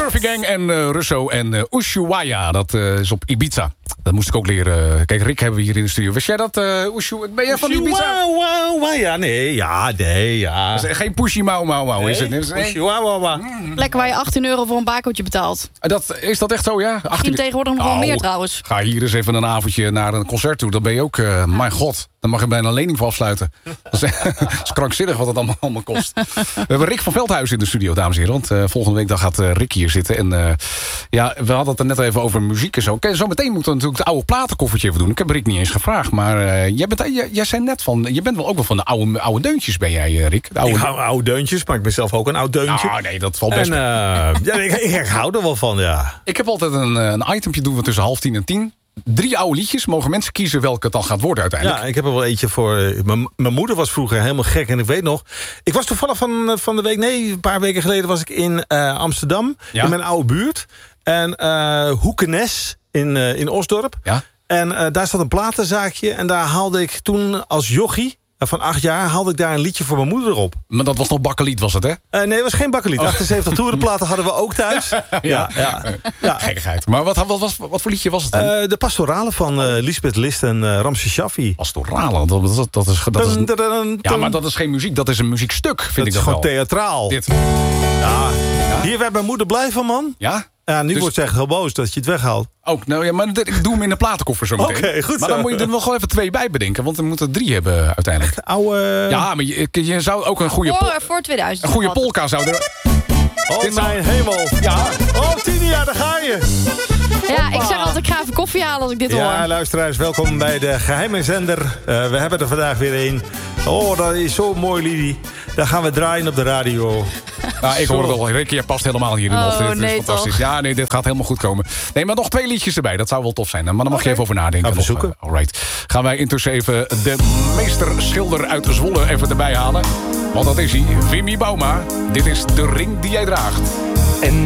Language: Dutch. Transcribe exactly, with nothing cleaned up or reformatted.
Murphy Gang en uh, Russo en uh, Ushuaia. Dat uh, is op Ibiza. Dat moest ik ook leren. Kijk, Rick hebben we hier in de studio. Wist jij dat? Uh, Ushu... Ben jij van Ibiza? Ja, nee, ja, nee, ja. Is geen pushy mau mau mau, nee, is het? Is het nee? Lekker waar je achttien euro voor een bakeltje betaalt. Dat, is dat echt zo, ja? Misschien tegenwoordig nog wel oh, meer trouwens. Ga hier eens even een avondje naar een concert toe. Dan ben je ook, uh, mijn god, dan mag je bijna een lening voor afsluiten. Dat is, dat is krankzinnig wat het allemaal, allemaal kost. We hebben Rick van Veldhuizen in de studio, dames en heren. Want uh, volgende week dan gaat uh, Rick hier zitten. En uh, ja, we hadden het er net even over muziek en zo. Okay, zo meteen moeten we natuurlijk het oude platenkoffertje even doen. Ik heb Rick niet eens gevraagd. Maar uh, jij, bent, jij, jij zei net van, je bent wel ook wel van de oude, oude deuntjes, ben jij, uh, Rick? De oude... Ik hou oude deuntjes, maar ik ben zelf ook een oud deuntje. Nou, nee, dat valt best. En, uh, ja, ik, ik, ik hou er wel van, ja. Ik heb altijd een, een itempje doen we tussen half tien en tien. Drie oude liedjes. Mogen mensen kiezen welke het dan gaat worden uiteindelijk? Ja, ik heb er wel eentje voor. Uh, Mijn moeder was vroeger helemaal gek. En ik weet nog, ik was toevallig van, van de week... Nee, een paar weken geleden was ik in uh, Amsterdam. Ja? In mijn oude buurt. En uh, Hoekenes in, uh, in Osdorp. Ja? En uh, daar zat een platenzaakje. En daar haalde ik toen als jochie van acht jaar haalde ik daar een liedje voor mijn moeder op. Maar dat was nog bakkelied, was het, hè? Uh, nee, het was geen bakkelied. Oh. achtenzeventig toerenplaten hadden we ook thuis. ja, ja, ja. ja. Gekkigheid. Maar wat, wat, wat, wat voor liedje was het dan? Uh, de pastorale van uh, Lisbeth List en uh, Ramses Shaffi. Pastorale? Dat, dat, dat is... Dat is dun, dun, dun, ja, maar dat is geen muziek. Dat is een muziekstuk, vind dat ik dat wel. Dat is gewoon theatraal. Dit. Ja. Ja. Hier werd mijn moeder blij van, man. Ja? Ja, nu dus... wordt ze echt heel boos dat je het weghaalt. Ook, nou ja, maar ik doe hem in de platenkoffer zo meteen. Oké, okay, goed zo. Maar dan moet je er wel gewoon even twee bij bedenken, want we moeten drie hebben uiteindelijk. Echt oude... Ja, maar je, je zou ook een goede... Voor, voor tweeduizend. Een goede polka zou er... Oh, Dit mijn zou... hemel. Ja. Oh, Tinia, daar ga je. Ja, ik zeg altijd, ik ga even koffie halen als ik dit hoor. Ja, luisteraars, welkom bij de geheime zender. Uh, we hebben er vandaag weer een. Oh, dat is zo mooi, Lidie. Daar gaan we draaien op de radio. Nou, ik hoor het al. Rick, jij past helemaal hier in de oh, dit nee, is fantastisch. toch? Ja, nee, dit gaat helemaal goed komen. Nee, maar nog twee liedjes erbij. Dat zou wel tof zijn. Maar dan mag okay. je even over nadenken. Gaan we zoeken. Uh, alright. Gaan wij intussen even de meesterschilder uit Zwolle even erbij halen. Want dat is hij, Wimmy Bauma. Dit is De Ring Die Jij Draagt. En